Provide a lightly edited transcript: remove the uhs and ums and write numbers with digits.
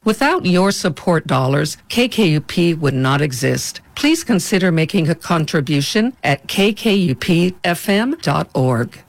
Without your support dollars, KKUP would not exist. Please consider making a contribution at kkupfm.org.